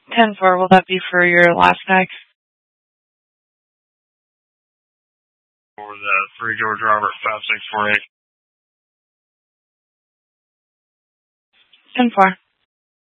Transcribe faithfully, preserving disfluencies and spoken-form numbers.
ten four, will that be for your last night? For the three George Robert five six four eight. ten four.